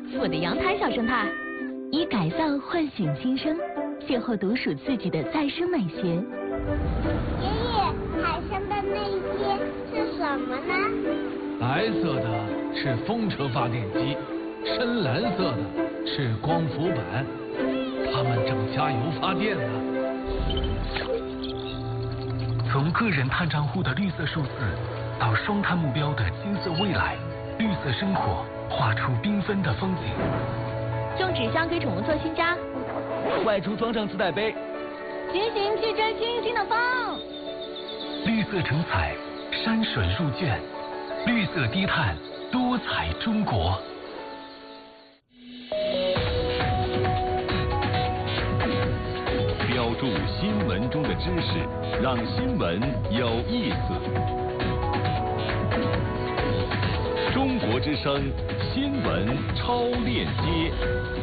我的阳台小生态，以改造唤醒新生，邂逅独属自己的再生美学。 爷爷，海上的那些是什么呢？ 白色的是风车发电机，深蓝色的是光伏板，它们正加油发电呢。 从个人碳账户的绿色数字，到双碳目标的金色未来，绿色生活画出缤纷的风景。 种纸箱给宠物做新家， 外出装上自带杯， 骑行去追星星的风。 绿色成彩，山水入卷，绿色低碳，多彩中国。 标注新闻中的知识，让新闻有意思。中国之声新闻超链接。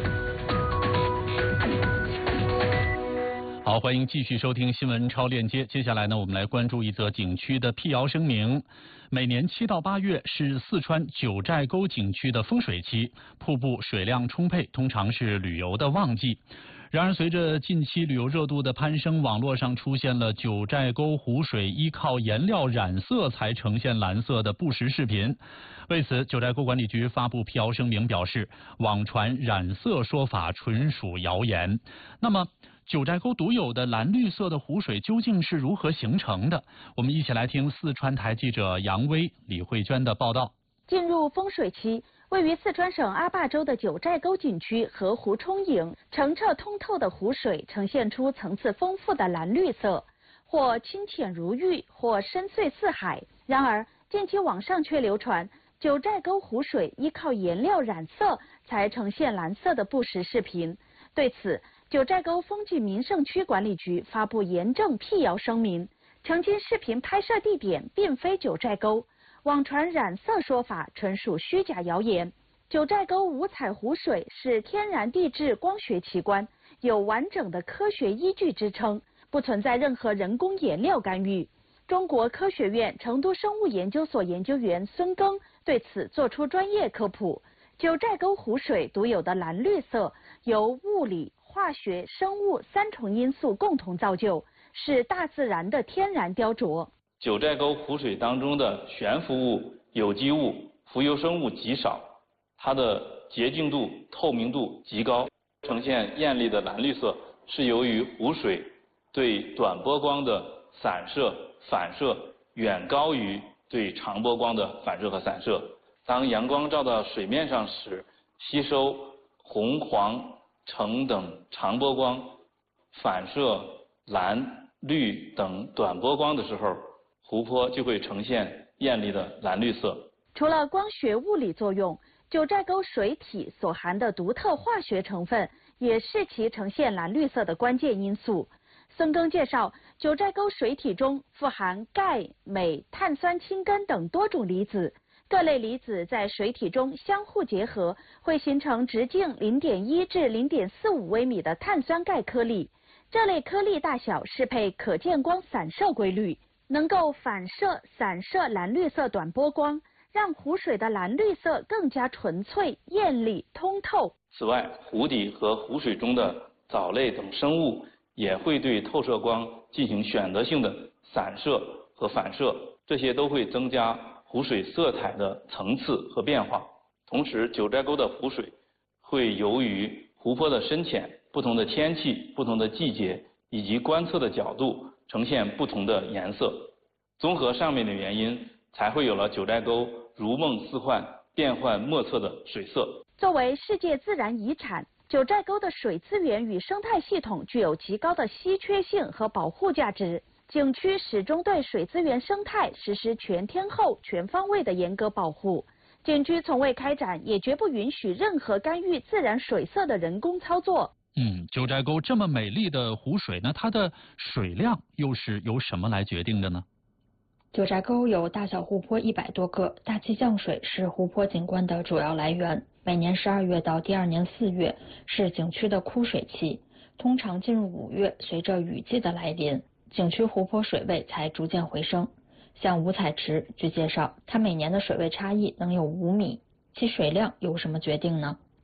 好，欢迎继续收听新闻超链接。接下来呢，我们来关注一则景区的辟谣声明。每年7到8月是四川九寨沟景区的风水期，瀑布水量充沛，通常是旅游的旺季。然而，随着近期旅游热度的攀升，网络上出现了九寨沟湖水依靠颜料染色才呈现蓝色的不实视频。为此，九寨沟管理局发布辟谣声明，表示网传染色说法纯属谣言。那么，九寨沟独有的蓝绿色的湖水究竟是如何形成的？我们一起来听四川台记者杨威、李慧娟的报道。 进入风水期，位于四川省阿坝州的九寨沟景区河湖充盈，澄澈通透的湖水呈现出层次丰富的蓝绿色，或清浅如玉，或深邃似海。然而，近期网上却流传九寨沟湖水依靠颜料染色才呈现蓝色的不实视频。对此，九寨沟风纪名胜区管理局发布严正辟谣声明，澄清视频拍摄地点并非九寨沟，网传染色说法纯属虚假谣言。九寨沟五彩湖水是天然地质光学奇观，有完整的科学依据支撑，不存在任何人工颜料干预。中国科学院成都生物研究所研究员孙庚对此作出专业科普。九寨沟湖水独有的蓝绿色由物理、化学、生物3重因素共同造就，是大自然的天然雕琢。 九寨沟湖水当中的悬浮物、有机物、浮游生物极少，它的洁净度、透明度极高，呈现艳丽的蓝绿色，是由于湖水对短波光的散射、反射远高于对长波光的反射和散射。当阳光照到水面上时，吸收红、黄、橙等长波光，反射蓝、绿等短波光的时候，湖泊就会呈现艳丽的蓝绿色。 除了光学物理作用，九寨沟水体所含的独特化学成分也是其呈现蓝绿色的关键因素。孙庚介绍，九寨沟水体中富含钙、镁、碳酸氢根等多种离子，各类离子在水体中相互结合，会形成直径0.1至0.45微米的碳酸钙颗粒。这类颗粒大小适配可见光散射规律，能够反射、散射蓝绿色短波光，让湖水的蓝绿色更加纯粹、艳丽、通透。 此外，湖底和湖水中的藻类等生物也会对透射光进行选择性的散射和反射，这些都会增加湖水色彩的层次和变化。同时，九寨沟的湖水会由于湖泊的深浅、不同的天气、不同的季节以及观测的角度呈现不同的颜色。综合上面的原因，才会有了九寨沟如梦似幻、变幻莫测的水色。 作为世界自然遗产，九寨沟的水资源与生态系统具有极高的稀缺性和保护价值。景区始终对水资源生态实施全天候、全方位的严格保护。景区从未开展，也绝不允许任何干预自然水色的人工操作。 九寨沟这么美丽的湖水呢，它的水量又是由什么来决定的呢？ 九寨沟有大小湖泊100多个，大气降水是湖泊景观的主要来源。每年12月到第2年4月是景区的枯水期，通常进入5月，随着雨季的来临，景区湖泊水位才逐渐回升。像五彩池，据介绍，它每年的水位差异能有5米，其水量由什么决定呢？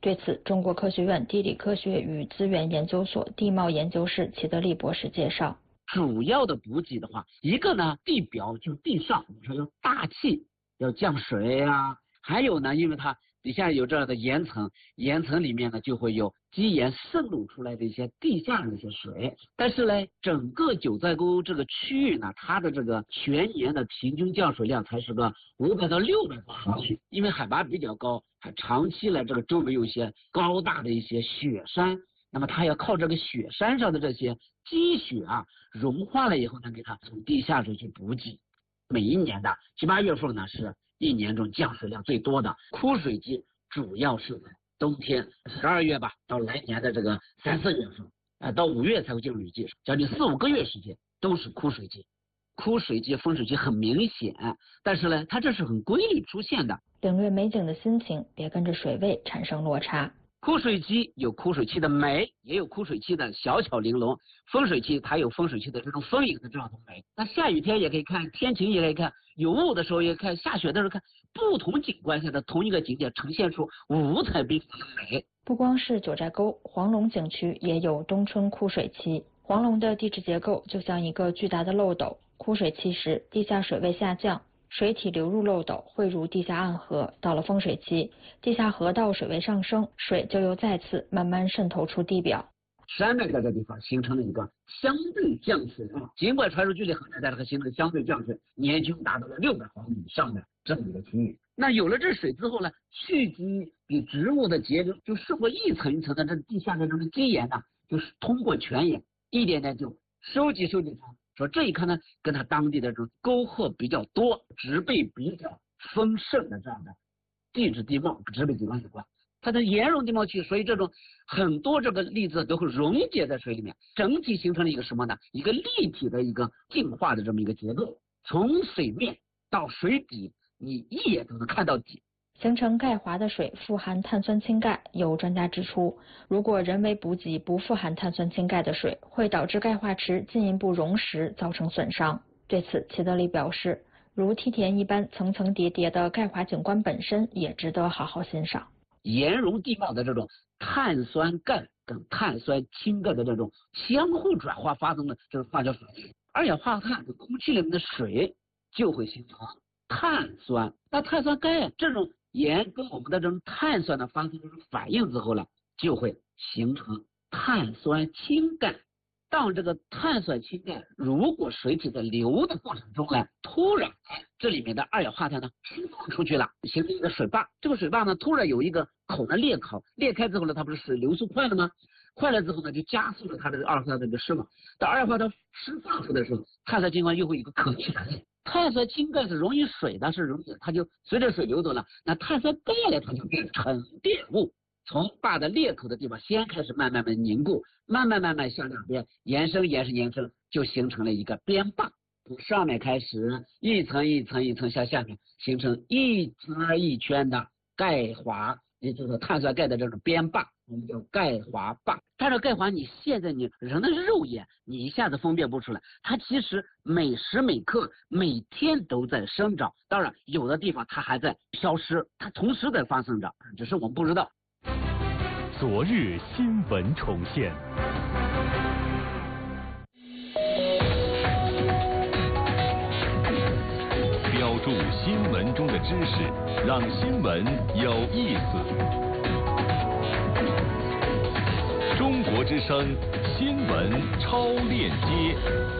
对此，中国科学院地理科学与资源研究所地貌研究室齐德利博士介绍， 主要的补给的话，一个呢地表就地上，我们说要大气要降水啊，还有呢，因为它底下有这样的岩层，岩层里面呢就会有基岩渗露出来的一些地下的一些水。但是呢，整个九寨沟这个区域呢，它的这个全年的平均降水量才是个500到600毫米，因为海拔比较高，还长期呢这个周围有一些高大的一些雪山，那么它要靠这个雪山上的这些积雪啊融化了以后呢，给它从地下水去补给。每一年的7、8月份呢是一年中降水量最多的枯水季，主要是在冬天12月吧，到来年的这个3、4月份，到5月才会进入雨季，将近4、5个月时间都是枯水季。枯水季、丰水期很明显，但是呢，它这是很规律出现的。 领略美景的心情，别跟着水位产生落差。 枯水期有枯水期的美，也有枯水期的小巧玲珑。丰水期它有丰水期的这种丰盈的这样的美。那下雨天也可以看，天晴也可以看，有雾的时候也看，下雪的时候看，不同景观下的同一个景点呈现出五彩缤纷的美。 不光是九寨沟，黄龙景区也有冬春枯水期。黄龙的地质结构就像一个巨大的漏斗，枯水期时地下水位下降，水体流入漏斗，汇入地下暗河。到了丰水期，地下河道水位上升，水就又再次慢慢渗透出地表。 山脉在这地方形成了一个相对降水量，尽管传输距离很远，但是它形成相对降水，年均达到了600毫米以上的这么一个区域。那有了这水之后呢，蓄积比植物的结构就胜过一层一层的这地下的这种基岩呢，就是通过泉眼一点点就收集成。说这一看呢，跟它当地的这种沟壑比较多、植被比较丰盛的这样的地质地貌、植被景观有关。它的岩溶地貌区，所以这种很多这个粒子都会溶解在水里面，整体形成了一个什么呢？一个立体的一个进化的这么一个结构，从水面到水底，你一眼都能看到底。 形成钙华的水富含碳酸氢钙，有专家指出，如果人为补给不富含碳酸氢钙的水，会导致钙化池进一步溶蚀，造成损伤。对此，齐德利表示，如梯田一般层层叠叠的钙华景观本身也值得好好欣赏。 岩溶地貌的这种碳酸钙跟碳酸氢钙的这种相互转化发生的这种化学反应，二氧化碳跟空气里面的水就会形成碳酸。那碳酸钙这种盐跟我们的这种碳酸的发生这种反应之后呢，就会形成碳酸氢钙。当这个碳酸氢钙如果水体在流的过程中呢，突然这里面的二氧化碳呢释放出去了，形成一个水坝。这个水坝呢突然有一个口呢裂口，裂开之后呢，它不是水流速快了吗？快了之后呢，就加速了它的二氧化碳的释放。当二氧化碳释放出的时候，碳酸氢钙又会有一个可逆反应。碳酸氢钙是溶于水的，是溶解，它就随着水流走了。那碳酸钙呢，它就变沉淀物，从坝的裂口的地方先开始慢慢凝固，慢慢向两边延伸，就形成了一个边坝。从上面开始一层一层向下面形成一圈一圈的钙华，也就是碳酸钙的这种边坝，我们叫钙华坝。它这钙华，你现在你人的肉眼你一下子分辨不出来，它其实每时每刻每天都在生长。当然有的地方它还在消失，它同时在发生着，只是我们不知道。 昨日新闻重现。标注新闻中的知识，让新闻有意思。中国之声新闻超链接。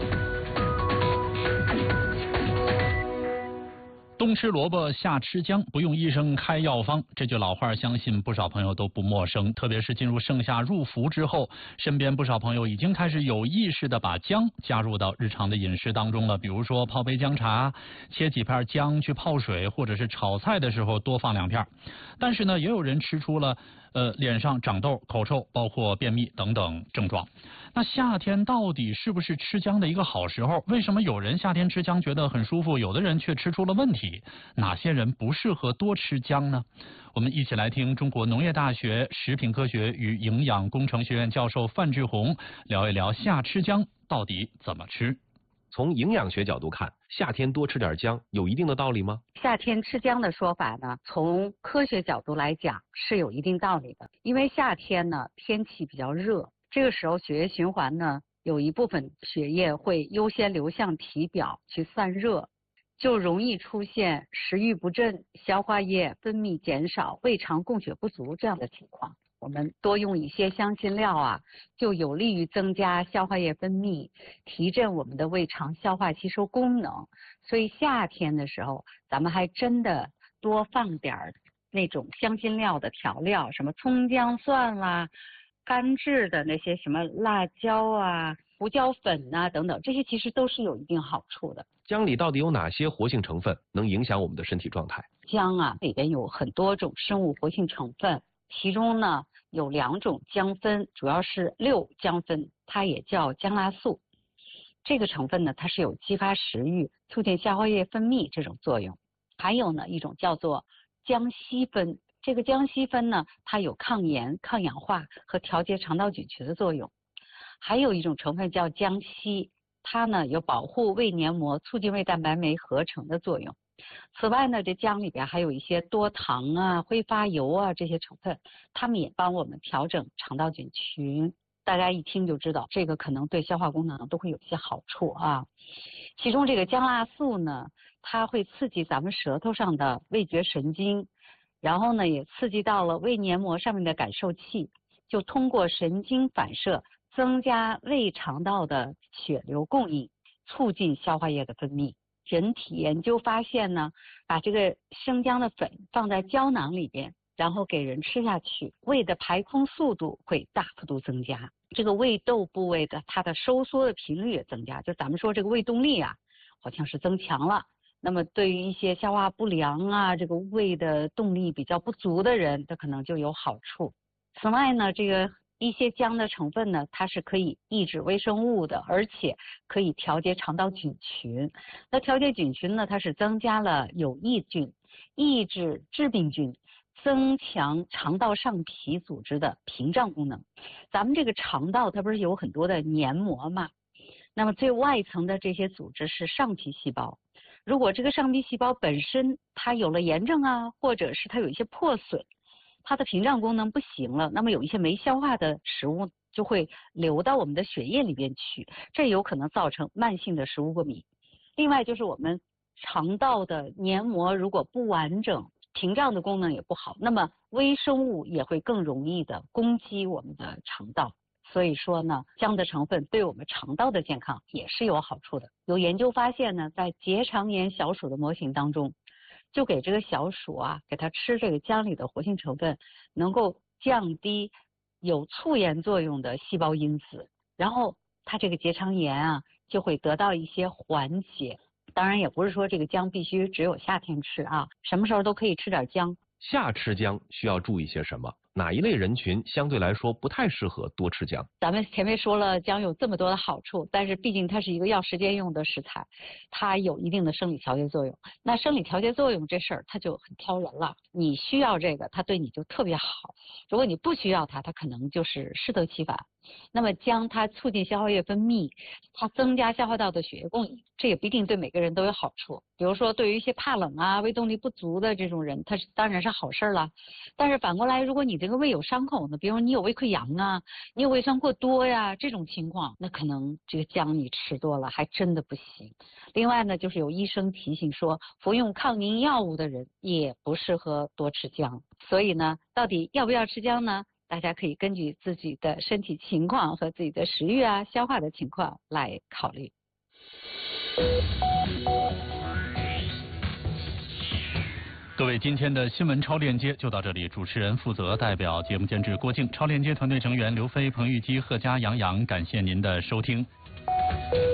冬吃萝卜夏吃姜，不用医生开药方，这句老话相信不少朋友都不陌生。特别是进入盛夏入伏之后，身边不少朋友已经开始有意识的把姜加入到日常的饮食当中了。比如说泡杯姜茶，切几片姜去泡水，或者是炒菜的时候多放2片。但是呢，也有人吃出了脸上长痘、口臭，包括便秘等等症状。那夏天到底是不是吃姜的一个好时候？为什么有人夏天吃姜觉得很舒服，有的人却吃出了问题？哪些人不适合多吃姜呢？我们一起来听中国农业大学食品科学与营养工程学院教授范志红聊一聊夏吃姜到底怎么吃。 从营养学角度看，夏天多吃点姜有一定的道理吗？ 夏天吃姜的说法呢，从科学角度来讲是有一定道理的。因为夏天呢天气比较热，这个时候血液循环呢有一部分血液会优先流向体表去散热，就容易出现食欲不振、消化液分泌减少、胃肠供血不足这样的情况。我们多用一些香辛料啊，就有利于增加消化液分泌，提振我们的胃肠消化吸收功能。所以夏天的时候，咱们还真的多放点那种香辛料的调料，什么葱姜蒜啦、干制的那些什么辣椒啊、胡椒粉啊等等，这些其实都是有一定好处的。 姜里到底有哪些活性成分能影响我们的身体状态？ 姜啊里边有很多种生物活性成分，其中呢有2种姜酚，主要是6姜酚，它也叫姜辣素。这个成分呢，它是有激发食欲、促进消化液分泌这种作用。还有呢一种叫做姜烯酚，这个姜烯酚呢，它有抗炎、抗氧化和调节肠道菌群的作用。还有一种成分叫姜烯，它呢有保护胃黏膜、促进胃蛋白酶合成的作用。此外呢，这姜里边还有一些多糖啊、挥发油啊这些成分，它们也帮我们调整肠道菌群。大家一听就知道，这个可能对消化功能都会有一些好处啊。其中这个姜辣素呢，它会刺激咱们舌头上的味觉神经，然后呢也刺激到了胃黏膜上面的感受器，就通过神经反射增加胃肠道的血流供应，促进消化液的分泌。人体研究发现呢，把这个生姜的粉放在胶囊里边，然后给人吃下去，胃的排空速度会大幅度增加，这个胃窦部位的它的收缩的频率也增加，就咱们说这个胃动力啊，好像是增强了。那么对于一些消化不良啊，这个胃的动力比较不足的人，它可能就有好处。此外呢，这个一些姜的成分呢，它是可以抑制微生物的，而且可以调节肠道菌群。那调节菌群呢，它是增加了有益菌，抑制致病菌，增强肠道上皮组织的屏障功能。咱们这个肠道它不是有很多的黏膜嘛？那么最外层的这些组织是上皮细胞。如果这个上皮细胞本身它有了炎症啊，或者是它有一些破损，它的屏障功能不行了，那么有一些没消化的食物就会流到我们的血液里边去，这有可能造成慢性的食物过敏。另外就是我们肠道的黏膜如果不完整，屏障的功能也不好，那么微生物也会更容易的攻击我们的肠道。所以说呢，姜的成分对我们肠道的健康也是有好处的。有研究发现呢，在结肠炎小鼠的模型当中，就给这个小鼠啊，给它吃这个姜里的活性成分，能够降低有促炎作用的细胞因子，然后它这个结肠炎啊就会得到一些缓解。当然也不是说这个姜必须只有夏天吃啊，什么时候都可以吃点姜。 夏吃姜需要注意些什么？哪一类人群相对来说不太适合多吃姜？ 咱们前面说了，姜有这么多的好处，但是毕竟它是一个要时间用的食材，它有一定的生理调节作用。那生理调节作用这事儿，它就很挑人了。你需要这个，它对你就特别好；如果你不需要它，它可能就是适得其反。那么姜它促进消化液分泌，它增加消化道的血液供应，这也不一定对每个人都有好处。比如说对于一些怕冷啊、胃动力不足的这种人，它是当然是好事了。但是反过来，如果你这个胃有伤口呢，比如你有胃溃疡啊，你有胃酸过多呀，这种情况，那可能这个姜你吃多了还真的不行。另外呢，就是有医生提醒说，服用抗凝药物的人也不适合多吃姜。所以呢，到底要不要吃姜呢？大家可以根据自己的身体情况和自己的食欲啊、消化的情况来考虑。 各位，今天的新闻超链接就到这里。主持人负责，代表节目监制郭靖，超链接团队成员刘飞、彭玉基、贺佳、杨洋，感谢您的收听。